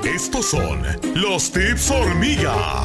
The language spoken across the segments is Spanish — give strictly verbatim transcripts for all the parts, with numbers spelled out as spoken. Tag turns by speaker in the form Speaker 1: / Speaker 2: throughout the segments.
Speaker 1: Estos son los tips hormiga.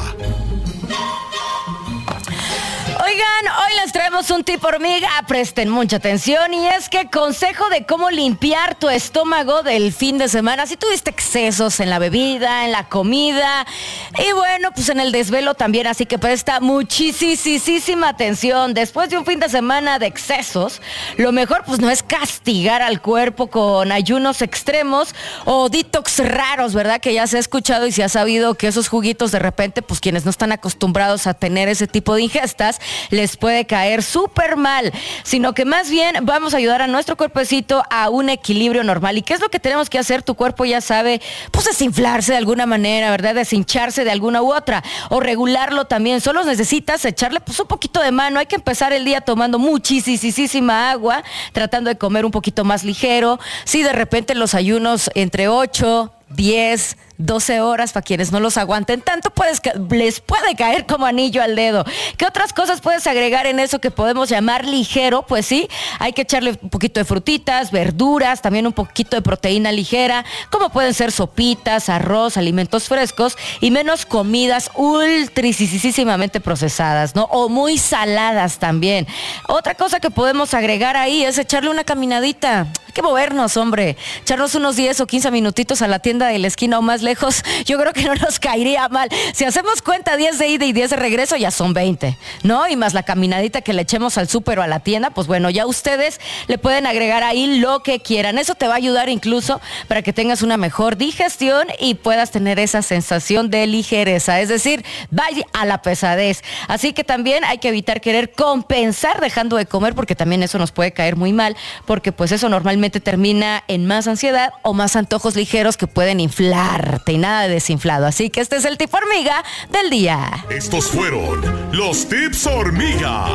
Speaker 2: Oigan, hoy les traemos un tip hormiga, presten mucha atención, y es que consejo de cómo limpiar tu estómago del fin de semana. Si tuviste excesos en la bebida, en la comida y bueno, pues en el desvelo también, así que presta muchísima atención. Después de un fin de semana de excesos, lo mejor pues no es castigar al cuerpo con ayunos extremos o detox raros, ¿verdad? Que ya se ha escuchado y se ha sabido que esos juguitos de repente, pues quienes no están acostumbrados a tener ese tipo de ingestas, les puede caer súper mal, sino que más bien vamos a ayudar a nuestro cuerpecito a un equilibrio normal. ¿Y qué es lo que tenemos que hacer? Tu cuerpo ya sabe, pues desinflarse de alguna manera, ¿verdad? Deshincharse de alguna u otra, o regularlo también. Solo necesitas echarle pues un poquito de mano. Hay que empezar el día tomando muchísima agua, tratando de comer un poquito más ligero. Si de repente los ayunos entre ocho, diez, doce horas, para quienes no los aguanten tanto, puedes, les puede caer como anillo al dedo. ¿Qué otras cosas puedes agregar en eso que podemos llamar ligero? Pues sí, hay que echarle un poquito de frutitas, verduras, también un poquito de proteína ligera, como pueden ser sopitas, arroz, alimentos frescos, y menos comidas ultricísimamente procesadas, ¿no? O muy saladas también. Otra cosa que podemos agregar ahí es echarle una caminadita. Hay que movernos, hombre. Echarnos unos diez o quince minutitos a la tienda de la esquina o más lejos, yo creo que no nos caería mal. Si hacemos cuenta, diez de ida y diez de regreso, ya son veinte, ¿no? Y más la caminadita que le echemos al súper o a la tienda, pues bueno, ya ustedes le pueden agregar ahí lo que quieran. Eso te va a ayudar incluso para que tengas una mejor digestión y puedas tener esa sensación de ligereza, es decir, vaya a la pesadez. Así que también hay que evitar querer compensar dejando de comer, porque también eso nos puede caer muy mal, porque pues eso normalmente termina en más ansiedad o más antojos ligeros que pueden inflar y nada de desinflado. Así que este es el tip hormiga del día.
Speaker 1: Estos fueron los tips hormiga.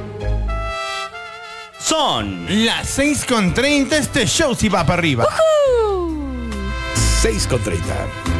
Speaker 3: Son las seis con treinta. Este show sí va para arriba.
Speaker 2: Uh-huh.
Speaker 3: seis con treinta.